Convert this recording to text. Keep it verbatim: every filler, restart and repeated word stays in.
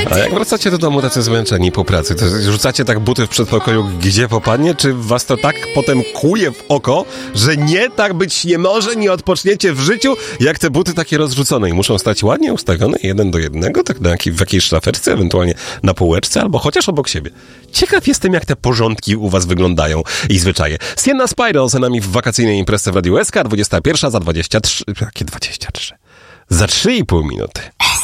A jak wracacie do domu tacy zmęczeni po pracy, to rzucacie tak buty w przedpokoju, gdzie popadnie, czy was to tak potem kłuje w oko, że nie, tak być nie może, nie odpoczniecie w życiu, jak te buty takie rozrzucone i muszą stać ładnie ustawione, jeden do jednego, tak na jakiej, w jakiejś szlaferce, ewentualnie na półeczce, albo chociaż obok siebie. Ciekaw jestem, jak te porządki u was wyglądają i zwyczaje. Sienna Spiral za nami w wakacyjnej imprezie w Radiu S K, dwudziesta pierwsza za dwadzieścia trzy... Jakie dwadzieścia trzy? Za trzy i pół minuty.